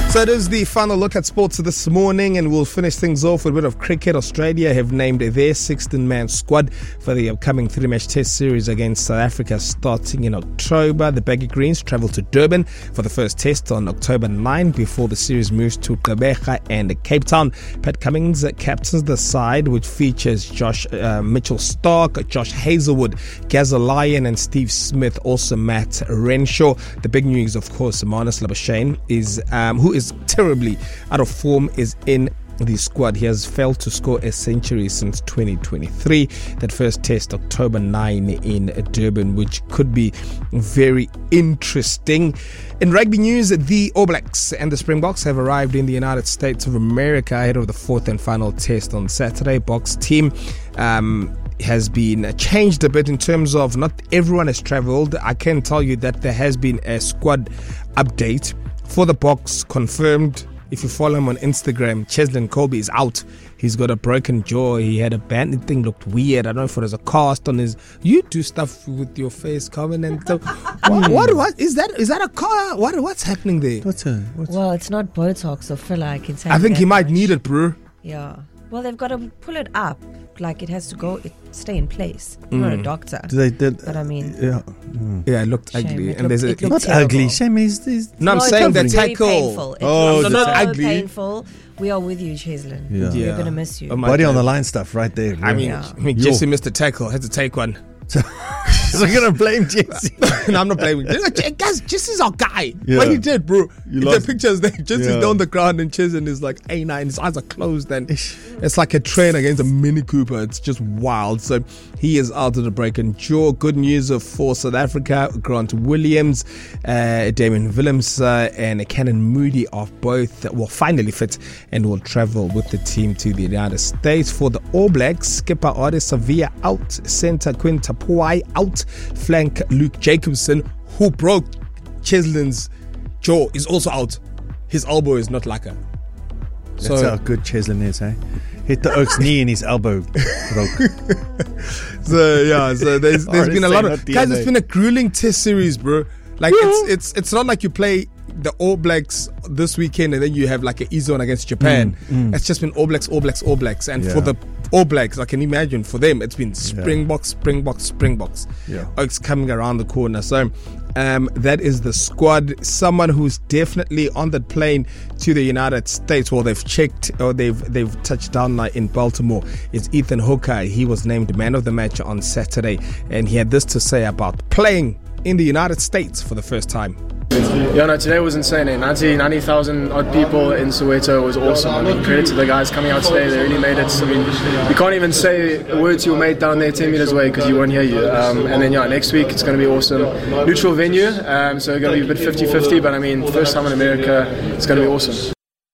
So it is the final look at sports this morning, and we'll finish things off with a bit of cricket. Australia have named their 16-man squad for the upcoming 3-match test series against South Africa starting in October. The Baggy Greens travel to Durban for the first test on October 9 before the series moves to Gqeberha and Cape Town. Pat Cummins captains the side, which features Mitchell Starc, Josh Hazlewood, Gazza Lyon and Steve Smith, also Matt Renshaw. The big news, of course, Marnus Labuschagne who is terribly out of form, is in the squad. He has failed to score a century since 2023. That first test October 9 in Durban, which could be very interesting. In rugby news, the All Blacks and the Springboks have arrived in the United States of America ahead of the fourth and final test on Saturday. Boks team has been changed a bit in terms of not everyone has travelled. I can tell you that there has been a squad update for the Boks confirmed. If you follow him on Instagram, Cheslin Kolbe is out. He's got a broken jaw. He had a band thing, looked weird. I don't know if it was a cast on his. You do stuff with your face, Carmen, and so. What is that? Is that a car? What's happening there? Well, it's not Botox or filler. I can say. I think he might need it, bro. Yeah. Well, they've got to pull it up. Like it has to go, stay in place. I'm not a doctor. But I mean, yeah, it looked ugly. And there's it not terrible. Ugly. Shame is. No, I'm saying the very tackle. Painful. It's not ugly. Painful. We are with you, Cheslin. Yeah. We're gonna miss you. Body on the line stuff right there. I mean, Jesse missed the tackle. Had to take one. So you're gonna blame Jesse? No, I'm not blaming. Guys, Jesse's our guy. What he did, bro. The pictures there, Jesse's on the ground and Cheslin is like A9. His eyes are closed and it's like a train against a Mini Cooper. It's just wild. So he is out of the broken jaw. Good news for South Africa. Grant Williams, Damien Willems and Cannon Moody are both finally fit and will travel with the team to the United States. For the All Blacks, skipper Ade Savia out, centre Quinn Tapuai out, flank Luke Jacobson, who broke Cheslin's jaw, is also out. His elbow is not lacquer. That's how good Cheslin is, eh? Hit the Oak's knee and his elbow broke. So there's been a lot of guys. It's been a grueling test series, bro. Like it's not like you play the All Blacks this weekend and then you have like an easy one against Japan. It's just been All Blacks. And for the All Blacks, I can imagine for them it's been Springboks. Oaks coming around the corner. So that is the squad. Someone who's definitely on that plane to the United States, well, they've checked or they've touched down in Baltimore, is Ethan Hooker. He was named man of the match on Saturday, and he had this to say about playing in the United States for the first time. Yeah, no, today was insane. 90,000 odd people in Soweto was awesome. I mean, credit to the guys coming out today. They really made it. I mean, you can't even say a word to your mate down there 10 meters away because he won't hear you. And then, next week it's going to be awesome. Neutral venue, so it's going to be a bit 50-50, but I mean, first time in America, it's going to be awesome.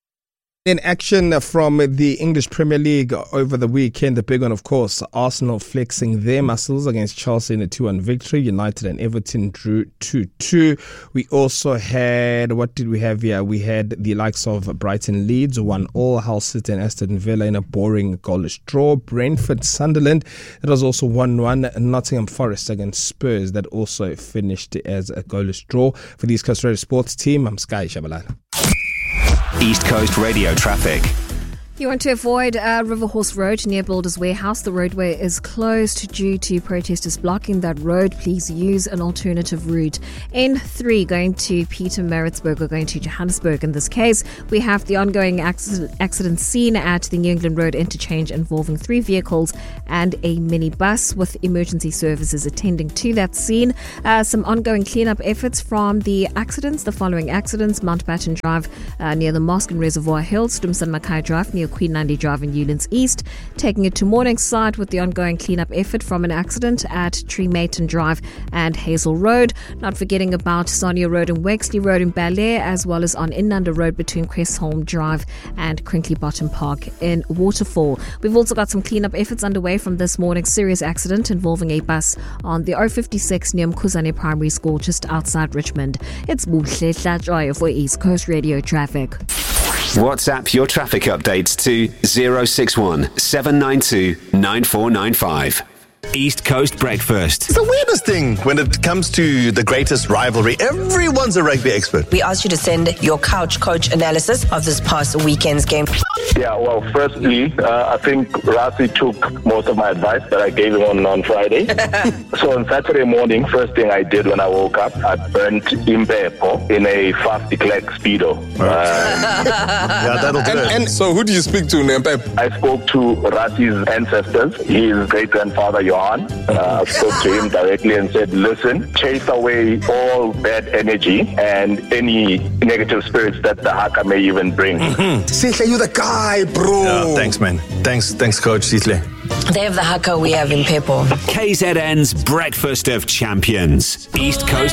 In action from the English Premier League over the weekend, the big one, of course, Arsenal flexing their muscles against Chelsea in a 2-1 victory. United and Everton drew 2-2. We also had, what did we have here? We had the likes of Brighton Leeds 1-1, Hull City and Aston Villa in a boring goalless draw. Brentford Sunderland, that was also 1-1. Nottingham Forest against Spurs, that also finished as a goalless draw. For the East Coast Radio Sports team, I'm Sky Shabalala. East Coast Radio traffic. You want to avoid Riverhorse Road near Builders Warehouse. The roadway is closed due to protesters blocking that road. Please use an alternative route. N3 going to Pietermaritzburg or going to Johannesburg. In this case, we have the ongoing accident scene at the New England Road interchange involving 3 vehicles and a minibus, with emergency services attending to that scene. Some ongoing cleanup efforts from the accidents. The following accidents: Mountbatten Drive near the Mosque and Reservoir Hill, Stumson Mackay Drive near Queen Nandi Drive in Newlands East, taking it to Morningside with the ongoing cleanup effort from an accident at Tremayton Drive and Hazel Road. Not forgetting about Sonia Road and Wexley Road in Bel Air, as well as on Inanda Road between Crestholm Drive and Crinkley Bottom Park in Waterfall. We've also got some cleanup efforts underway from this morning's serious accident involving a bus on the R56 near Mkhuzane Primary School just outside Richmond. It's Buhle Hlajoy for East Coast Radio Traffic. WhatsApp your traffic updates to 061 792 9495. East Coast Breakfast. It's the weirdest thing when it comes to the greatest rivalry. Everyone's a rugby expert. We asked you to send your couch coach analysis of this past weekend's game. Yeah, well, firstly, I think Rassie took most of my advice that I gave him on Friday. So on Saturday morning, first thing I did when I woke up, I burnt Impepo in a fast eclectic speedo. Yeah, that'll do it. And so who did you speak to, Impepo? I spoke to Rassie's ancestors, his great-grandfather, Johan. I spoke to him directly and said, listen, chase away all bad energy and any negative spirits that the haka may even bring. Sihle, you the guy, bro. Yeah, thanks, man. Thanks, Coach Sihle. They have the haka, we have Impepo. KZN's Breakfast of Champions. East Coast